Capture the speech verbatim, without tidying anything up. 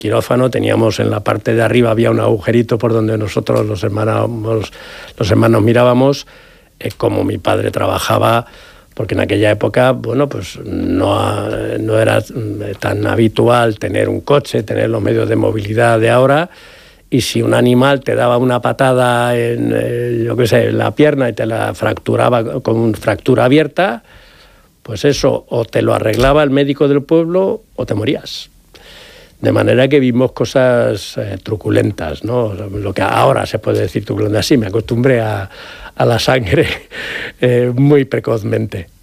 quirófano, teníamos en la parte de arriba, había un agujerito por donde nosotros los hermanos, los hermanos mirábamos, eh, como mi padre trabajaba, porque en aquella época, bueno, pues no, no era tan habitual tener un coche, tener los medios de movilidad de ahora, y si un animal te daba una patada en, eh, yo qué sé, en la pierna y te la fracturaba con fractura abierta, pues eso, o te lo arreglaba el médico del pueblo o te morías. De manera que vimos cosas eh, truculentas, ¿no? Lo que ahora se puede decir truculenta. Sí, me acostumbré a, a la sangre eh, muy precozmente.